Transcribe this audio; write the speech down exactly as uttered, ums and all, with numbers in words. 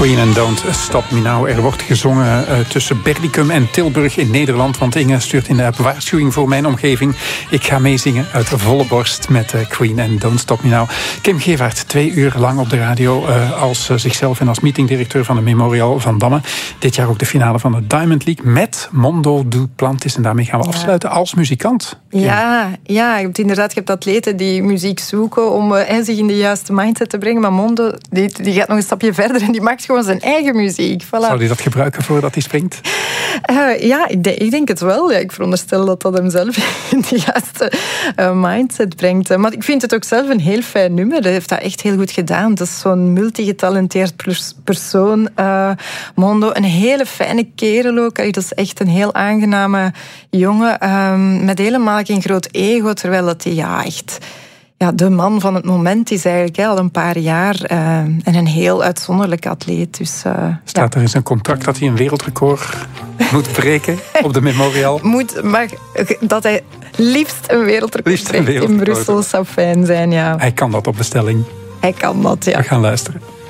Queen and Don't Stop Me Now. Er wordt gezongen uh, tussen Berlicum en Tilburg in Nederland. Want Inge stuurt in de app waarschuwing voor mijn omgeving. Ik ga meezingen uit volle borst met uh, Queen and Don't Stop Me Now. Kim Gevaert, twee uur lang op de radio uh, als uh, zichzelf en als meetingdirecteur van de Memorial van Damme. Dit jaar ook de finale van de Diamond League met Mondo Duplantis. En daarmee gaan we ja. afsluiten als muzikant. Ja, ja, je hebt inderdaad je hebt atleten die muziek zoeken om uh, zich in de juiste mindset te brengen. Maar Mondo die, die gaat nog een stapje verder en die maakt gewoon zijn eigen muziek. Voilà. Zou hij dat gebruiken voordat hij springt? Uh, ja, ik denk, ik denk het wel. Ja, ik veronderstel dat dat hem zelf in de juiste uh, mindset brengt. Uh, maar ik vind het ook zelf een heel fijn nummer. Hij heeft dat echt heel goed gedaan. Dat is zo'n multigetalenteerd persoon. Uh, Mondo, een hele fijne kerel ook. Dat is echt een heel aangename jongen. Um, met helemaal geen groot ego, terwijl dat hij ja, echt... Ja, de man van het moment is eigenlijk hè, al een paar jaar uh, en een heel uitzonderlijke atleet. Dus, uh, Staat ja. er in zijn contract dat hij een wereldrecord moet breken op de Memorial? Moet, maar dat hij liefst een wereldrecord liefst een breekt in Brussel zou fijn zijn, ja. Hij kan dat op bestelling. Hij kan dat, ja. We gaan luisteren.